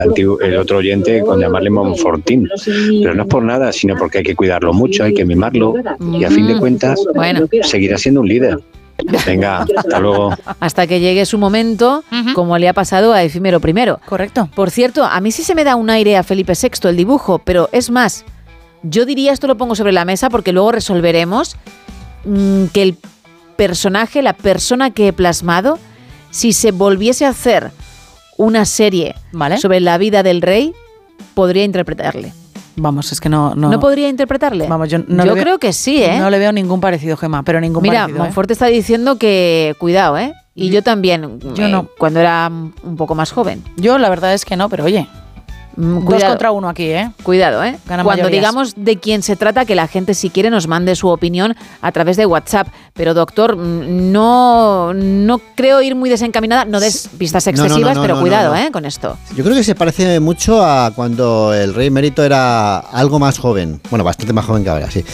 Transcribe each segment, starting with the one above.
el otro oyente con llamarle Monfortín. Pero no es por nada, sino porque hay que cuidarlo mucho, hay que mimarlo y a fin de cuentas seguirá siendo un líder. Venga, hasta luego. Hasta que llegue su momento, como le ha pasado a Efímero I. Correcto. Por cierto, a mí sí se me da un aire a Felipe VI el dibujo, pero es más, yo diría, esto lo pongo sobre la mesa porque luego resolveremos, que el personaje, la persona que he plasmado, si se volviese a hacer una serie sobre la vida del rey, podría interpretarle. Vamos, es que no podría interpretarle. Vamos, yo creo que sí, ¿eh? No le veo ningún parecido, Gemma, pero ningún parecido. Mira, Monfort está diciendo que cuidado, ¿eh? Y yo también, no. Cuando era un poco más joven. Yo la verdad es que no, pero oye, cuidado. 2 contra 1 aquí, ¿eh? Cuidado, ¿eh? Gana Cuando mayorías. digamos de quién se trata, que la gente, si quiere, nos mande su opinión a través de WhatsApp. Pero, doctor, no creo ir muy desencaminada. No des pistas excesivas, pero cuidado, con esto. Yo creo que se parece mucho a cuando el rey emérito era algo más joven. Bueno, bastante más joven que ahora, sí.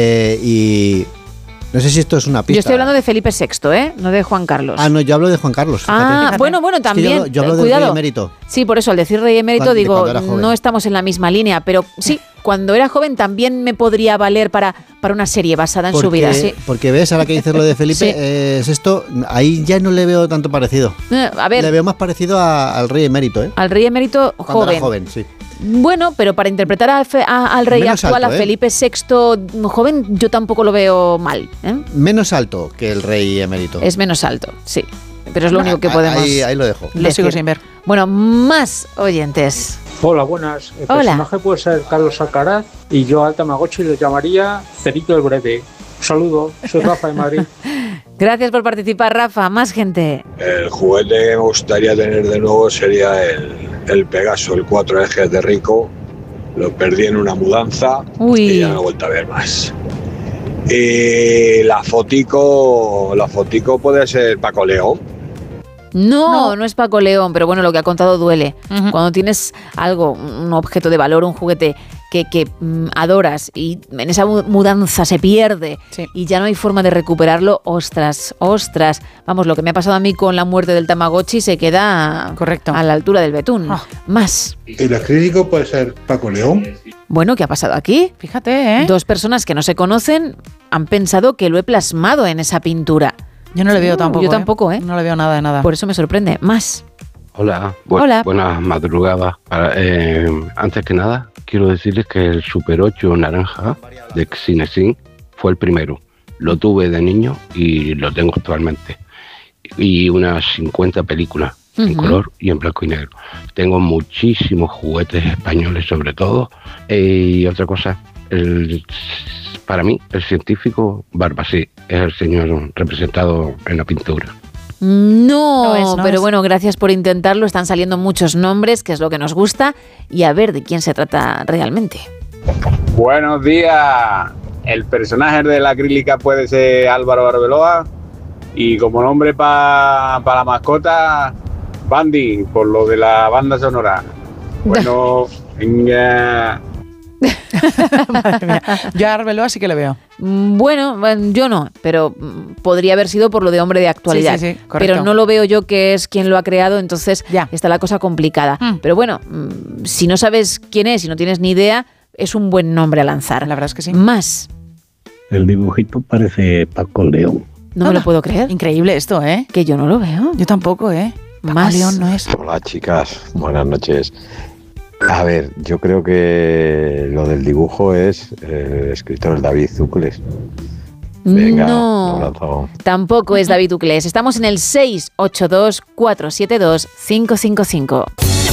Y no sé si esto es una pista. Yo estoy hablando de Felipe VI, no de Juan Carlos. No, yo hablo de Juan Carlos. Fíjate. Bueno, también. Es que yo hablo del cuidado. rey emérito. Sí, por eso, al decir rey emérito, digo, no estamos en la misma línea, pero sí, cuando era joven también me podría valer para una serie basada en su vida. Sí. Porque ves, ahora que dices lo de Felipe, es esto, ahí ya no le veo tanto parecido. A ver. Le veo más parecido al rey emérito, ¿eh? Al rey emérito joven. Cuando era joven, sí. Bueno, pero para interpretar al rey menos actual, alto, a Felipe VI joven, yo tampoco lo veo mal. Menos alto que el rey emérito. Es menos alto, sí. Pero es lo único que podemos. Ahí lo dejo. Lo sigo sin ver. Bueno, más oyentes. Hola, buenas. El personaje puede ser Carlos Alcaraz y yo al Tamagotchi le llamaría Cerito el Brete. Un saludo, soy Rafa de Madrid. Gracias por participar, Rafa. Más gente. El juguete que me gustaría tener de nuevo sería el Pegaso, el 4 ejes de Rico. Lo perdí en una mudanza y ya no he vuelto a ver más. Y la fotico puede ser Paco León. No es Paco León, pero bueno, lo que ha contado duele. Cuando tienes algo, un objeto de valor, un juguete que adoras y en esa mudanza se pierde y ya no hay forma de recuperarlo, ostras. Vamos, lo que me ha pasado a mí con la muerte del Tamagotchi se queda a la altura del betún. Más. ¿El acrílico puede ser Paco León? Bueno, ¿qué ha pasado aquí? Fíjate, 2 personas que no se conocen han pensado que lo he plasmado en esa pintura. Yo no le veo tampoco. Yo tampoco, No le veo nada de nada. Por eso me sorprende. Más. Hola. Hola. Buenas madrugadas. Antes que nada, quiero decirles que el Super 8 naranja de Cinesin fue el primero. Lo tuve de niño y lo tengo actualmente. Y unas 50 películas en color y en blanco y negro. Tengo muchísimos juguetes españoles sobre todo. Y otra cosa, para mí, el científico Barbasí es el señor representado en la pintura. No, pero bueno, gracias por intentarlo. Están saliendo muchos nombres, que es lo que nos gusta, y a ver de quién se trata realmente. Buenos días. El personaje de la acrílica puede ser Álvaro Arbeloa y como nombre para la mascota, Bandy, por lo de la banda sonora. Bueno, venga. Madre mía. Yo a Arbeloa sí que le veo. Bueno, yo no, pero podría haber sido por lo de hombre de actualidad. Sí, pero no lo veo yo que es quien lo ha creado, entonces está la cosa complicada. Pero bueno, si no sabes quién es y no tienes ni idea, es un buen nombre a lanzar. La verdad es que sí. Más. El dibujito parece Paco León. No me lo puedo creer. Increíble esto, Que yo no lo veo. Yo tampoco, Paco Más. León no es. Hola, chicas. Buenas noches. A ver, yo creo que lo del dibujo es el escritor David Zucles. Venga, no, un abrazo. Tampoco es David Uclés. Estamos en el 682-472-555.